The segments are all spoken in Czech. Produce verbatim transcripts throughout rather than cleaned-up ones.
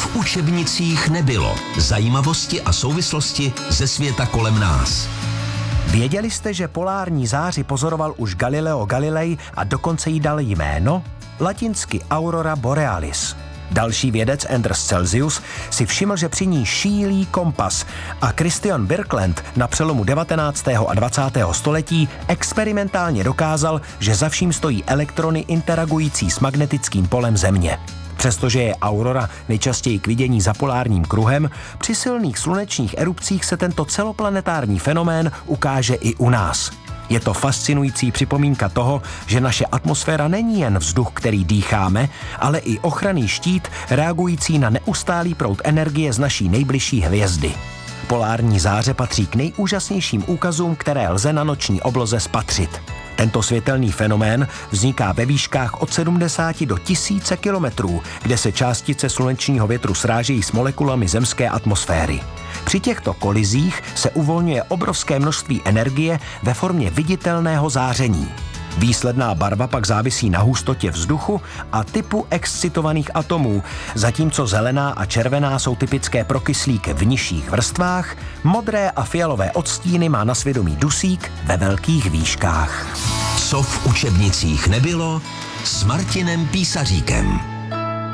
v učebnicích nebylo. Zajímavosti a souvislosti ze světa kolem nás. Věděli jste, že polární záři pozoroval už Galileo Galilei a dokonce jí dal jméno? Latinsky Aurora Borealis. Další vědec Anders Celsius si všiml, že při ní šílí kompas a Christian Birkeland na přelomu devatenáctého a dvacátého století experimentálně dokázal, že za vším stojí elektrony interagující s magnetickým polem Země. Přestože je aurora nejčastěji k vidění za polárním kruhem, při silných slunečních erupcích se tento celoplanetární fenomén ukáže i u nás. Je to fascinující připomínka toho, že naše atmosféra není jen vzduch, který dýcháme, ale i ochranný štít reagující na neustálý proud energie z naší nejbližší hvězdy. Polární záře patří k nejúžasnějším úkazům, které lze na noční obloze spatřit. Tento světelný fenomén vzniká ve výškách od sedmdesáti do tisíce kilometrů, kde se částice slunečního větru srážejí s molekulami zemské atmosféry. Při těchto kolizích se uvolňuje obrovské množství energie ve formě viditelného záření. Výsledná barva pak závisí na hustotě vzduchu a typu excitovaných atomů, zatímco zelená a červená jsou typické pro kyslík v nižších vrstvách, modré a fialové odstíny má na svědomí dusík ve velkých výškách. Co v učebnicích nebylo, s Martinem Písaříkem.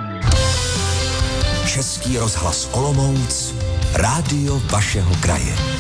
Český rozhlas Olomouc, rádio vašeho kraje.